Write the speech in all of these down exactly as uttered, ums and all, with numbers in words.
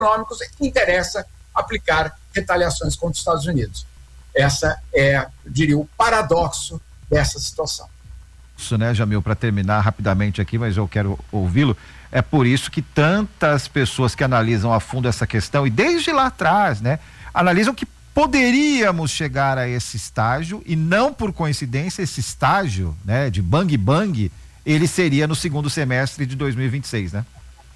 econômicos que interessa aplicar retaliações contra os Estados Unidos. Essa é, eu diria, o paradoxo dessa situação. Isso, né, Jamil, para terminar rapidamente aqui, mas eu quero ouvi-lo, é por isso que tantas pessoas que analisam a fundo essa questão, e desde lá atrás, né, analisam que poderíamos chegar a esse estágio, e não por coincidência esse estágio, né, de bang bang, ele seria no segundo semestre de dois mil e vinte e seis, né?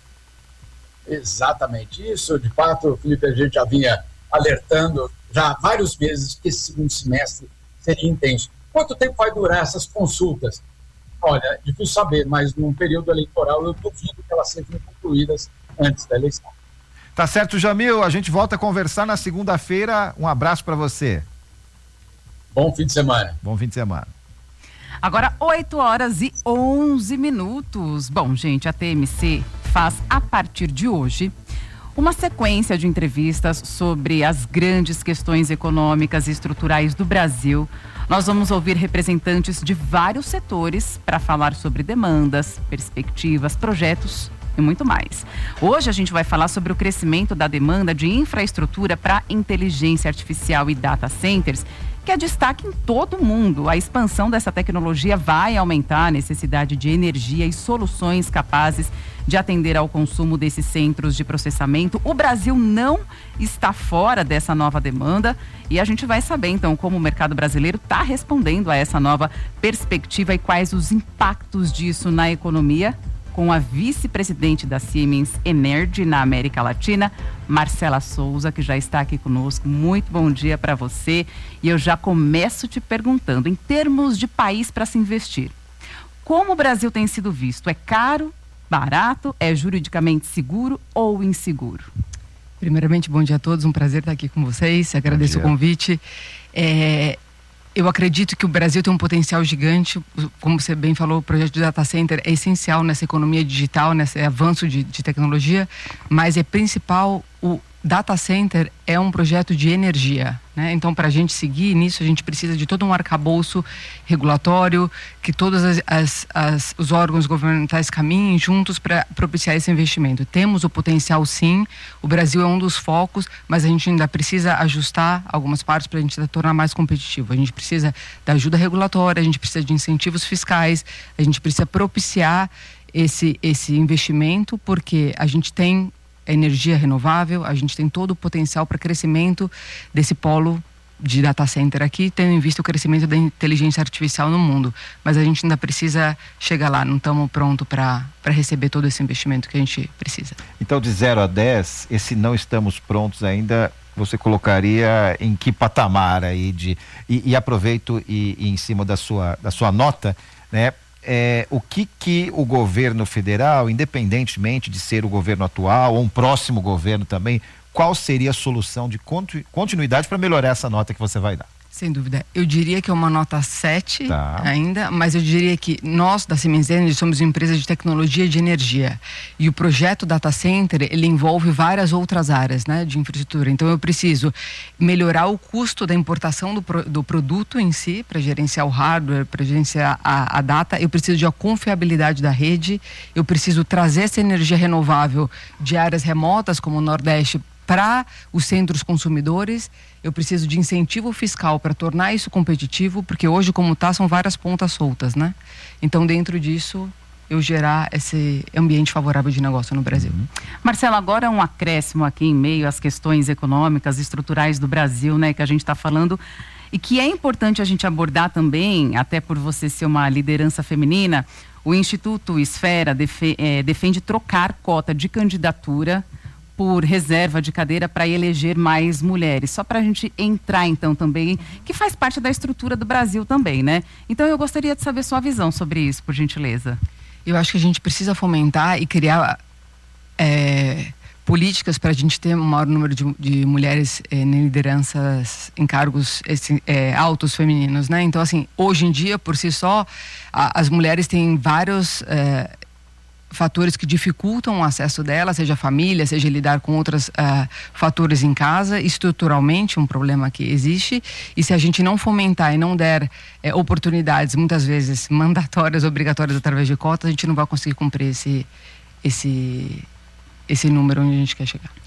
Exatamente isso, de fato, Felipe, a gente já vinha alertando já há vários meses que esse segundo semestre seria intenso. Quanto tempo vai durar essas consultas? Olha, é difícil saber, mas num período eleitoral eu duvido que elas sejam concluídas antes da eleição. Tá certo, Jamil, a gente volta a conversar na segunda-feira. Um abraço para você. Bom fim de semana. Bom fim de semana. Agora, oito horas e onze minutos. Bom, gente, a T M C faz, a partir de hoje, uma sequência de entrevistas sobre as grandes questões econômicas e estruturais do Brasil. Nós vamos ouvir representantes de vários setores para falar sobre demandas, perspectivas, projetos e muito mais. Hoje a gente vai falar sobre o crescimento da demanda de infraestrutura para inteligência artificial e data centers, que é destaque em todo o mundo. A expansão dessa tecnologia vai aumentar a necessidade de energia e soluções capazes de atender ao consumo desses centros de processamento. O Brasil não está fora dessa nova demanda e a gente vai saber então como o mercado brasileiro está respondendo a essa nova perspectiva e quais os impactos disso na economia, com a vice-presidente da Siemens Energy na América Latina, Marcela Souza, que já está aqui conosco. Muito bom dia para você. E eu já começo te perguntando, em termos de país para se investir, como o Brasil tem sido visto? É caro, barato, é juridicamente seguro ou inseguro? Primeiramente, bom dia a todos, um prazer estar aqui com vocês, agradeço o convite. É... Eu acredito que o Brasil tem um potencial gigante, como você bem falou, o projeto de data center é essencial nessa economia digital, nesse avanço de, de tecnologia, mas é principal, o data center é um projeto de energia, né? Então, para a gente seguir nisso, a gente precisa de todo um arcabouço regulatório, que todos as, as, as, os órgãos governamentais caminhem juntos para propiciar esse investimento. Temos o potencial, sim, o Brasil é um dos focos, mas a gente ainda precisa ajustar algumas partes para a gente tornar mais competitivo. A gente precisa da ajuda regulatória, a gente precisa de incentivos fiscais, a gente precisa propiciar esse, esse investimento, porque a gente tem energia renovável, a gente tem todo o potencial para crescimento desse polo de data center aqui, tendo em vista o crescimento da inteligência artificial no mundo, mas a gente ainda precisa chegar lá, não estamos prontos para para receber todo esse investimento que a gente precisa. Então, de zero a dez, esse não estamos prontos ainda, você colocaria em que patamar aí de, e, e aproveito e, e em cima da sua, da sua nota, né? É, o que que o governo federal, independentemente de ser o governo atual ou um próximo governo também, qual seria a solução de continuidade para melhorar essa nota que você vai dar? Sem dúvida. Eu diria que é uma nota sete tá. ainda, mas eu diria que nós, da Siemens Energy, somos uma empresa de tecnologia de energia. E o projeto Data Center, ele envolve várias outras áreas, né, de infraestrutura. Então, eu preciso melhorar o custo da importação do, pro, do produto em si, para gerenciar o hardware, para gerenciar a, a data. Eu preciso de uma confiabilidade da rede. Eu preciso trazer essa energia renovável de áreas remotas, como o Nordeste, para os centros consumidores. Eu preciso de incentivo fiscal para tornar isso competitivo, porque hoje, como está, são várias pontas soltas, né? Então, dentro disso, eu gerar esse ambiente favorável de negócio no Brasil. Uhum. Marcela, agora um acréscimo aqui em meio às questões econômicas, estruturais do Brasil, né, que a gente está falando, e que é importante a gente abordar também, até por você ser uma liderança feminina. O Instituto Esfera defe, é, defende trocar cota de candidatura por reserva de cadeira para eleger mais mulheres. Só para a gente entrar então também, que faz parte da estrutura do Brasil também, né? Então eu gostaria de saber sua visão sobre isso, por gentileza. Eu acho que a gente precisa fomentar e criar é, políticas para a gente ter um maior número de, de mulheres é, em lideranças, em cargos é, altos femininos, né? Então, assim, hoje em dia, por si só, a, as mulheres têm vários É, fatores que dificultam o acesso dela, seja família, seja lidar com outros uh, fatores em casa, estruturalmente um problema que existe, e se a gente não fomentar e não der eh, oportunidades, muitas vezes mandatórias, obrigatórias através de cotas, a gente não vai conseguir cumprir esse, esse, esse número onde a gente quer chegar.